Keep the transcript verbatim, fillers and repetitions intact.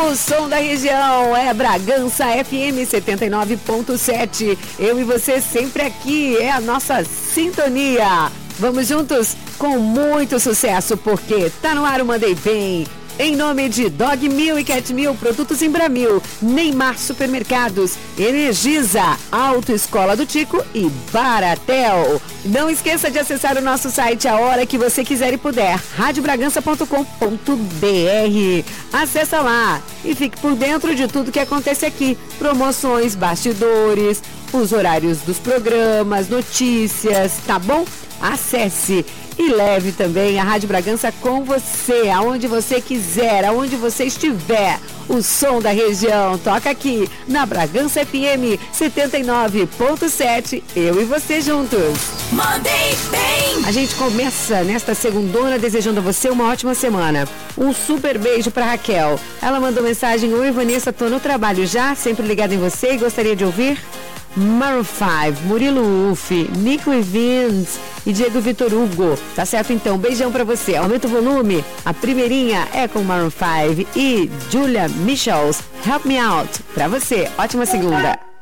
O som da região é Bragança F M setenta e nove ponto sete. Eu e você sempre aqui, é a nossa sintonia. Vamos juntos com muito sucesso, porque tá no ar o Mandei Bem. Em nome de Dog Mil e Cat Mil, Produtos Embramil, Neymar Supermercados, Energisa, Autoescola do Tico e Baratel. Não esqueça de acessar o nosso site a hora que você quiser e puder, rádio bragança ponto com ponto b r. Acessa lá e fique por dentro de tudo que acontece aqui. Promoções, bastidores, os horários dos programas, notícias, tá bom? Acesse e leve também a Rádio Bragança com você, aonde você quiser, aonde você estiver. O som da região toca aqui na Bragança F M setenta e nove ponto sete. Eu e você juntos. Mandei bem! A gente começa nesta segundona desejando a você uma ótima semana. Um super beijo para Raquel. Ela mandou mensagem: oi Vanessa, tô no trabalho já, sempre ligada em você e gostaria de ouvir Maroon cinco, Murilo Uff, Nico e Vince e Diego Vitor Hugo. Tá certo então, beijão pra você. Aumenta o volume. A primeirinha é com Maroon cinco e Julia Michels, Help Me Out. Pra você, ótima segunda.